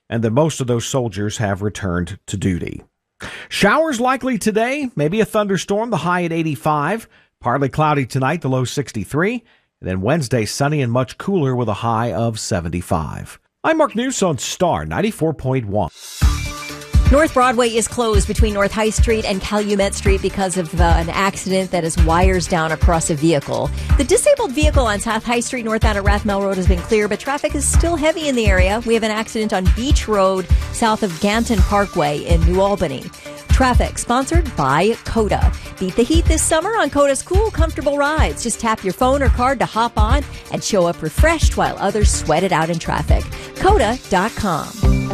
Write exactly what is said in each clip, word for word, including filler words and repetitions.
and that most of those soldiers have returned to duty. Showers likely today, maybe a thunderstorm, the high at eighty-five. Partly cloudy tonight, the low sixty-three. And then Wednesday, sunny and much cooler with a high of seventy-five. I'm Mark News on Star ninety-four point one. North Broadway is closed between North High Street and Calumet Street because of uh, an accident that is wires down across a vehicle. The disabled vehicle on South High Street northbound at Rathmel Road has been clear, but traffic is still heavy in the area. We have an accident on Beach Road south of Ganton Parkway in New Albany. Traffic sponsored by Coda. Beat the heat this summer on Coda's cool, comfortable rides. Just tap your phone or card to hop on and show up refreshed while others sweat it out in traffic. Coda dot com.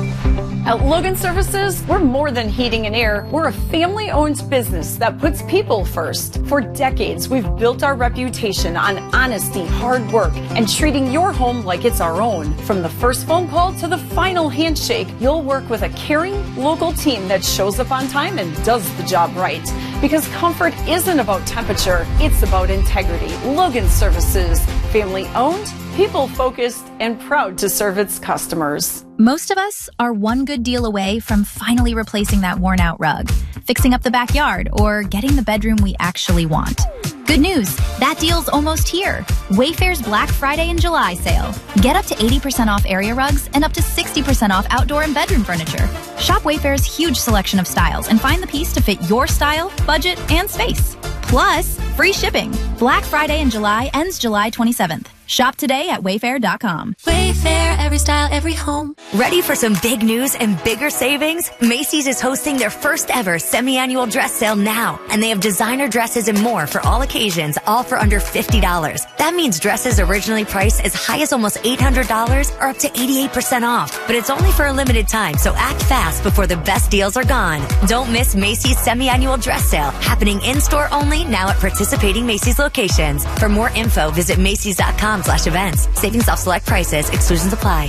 At Logan Services, we're more than heating and air. We're a family-owned business that puts people first. For decades, we've built our reputation on honesty, hard work, and treating your home like it's our own. From the first phone call to the final handshake, you'll work with a caring local team that shows up on time and does the job right. Because comfort isn't about temperature, it's about integrity. Logan Services, family-owned, people-focused, and proud to serve its customers. Most of us are one good deal away from finally replacing that worn-out rug, fixing up the backyard, or getting the bedroom we actually want. Good news, that deal's almost here. Wayfair's Black Friday and July sale. Get up to eighty percent off area rugs and up to sixty percent off outdoor and bedroom furniture. Shop Wayfair's huge selection of styles and find the piece to fit your style, budget, and space. Plus, free shipping. Black Friday in July ends July twenty-seventh. Shop today at wayfair dot com. Wayfair, every style, every home. Ready for some big news and bigger savings? Macy's is hosting their first ever semi-annual dress sale now. And they have designer dresses and more for all occasions, all for under fifty dollars. That means dresses originally priced as high as almost eight hundred dollars are up to eighty-eight percent off. But it's only for a limited time, so act fast before the best deals are gone. Don't miss Macy's semi-annual dress sale, happening in-store only now at participating Macy's locations. For more info, visit Macys dot com slash events. Savings off select prices. Exclusions apply.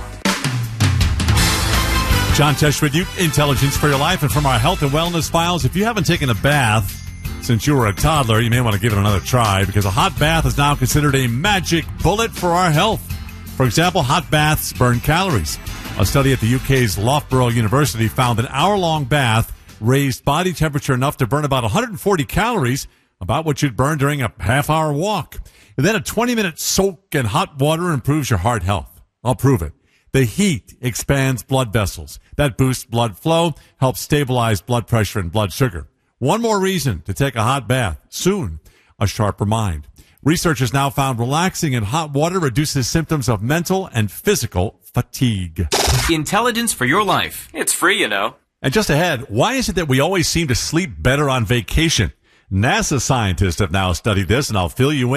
John Tesh with you, Intelligence for Your Life. And from our health and wellness files, if you haven't taken a bath since you were a toddler, you may want to give it another try, because a hot bath is now considered a magic bullet for our health. For example, hot baths burn calories. A study at the U K's Loughborough University found an hour-long bath raised body temperature enough to burn about one hundred forty calories, about what you'd burn during a half-hour walk. And then a twenty-minute soak in hot water improves your heart health. I'll prove it. The heat expands blood vessels. That boosts blood flow, helps stabilize blood pressure and blood sugar. One more reason to take a hot bath. Soon, a sharper mind. Researchers now found relaxing in hot water reduces symptoms of mental and physical fatigue. Intelligence for Your Life. It's free, you know. And just ahead, why is it that we always seem to sleep better on vacation? NASA scientists have now studied this, and I'll fill you in.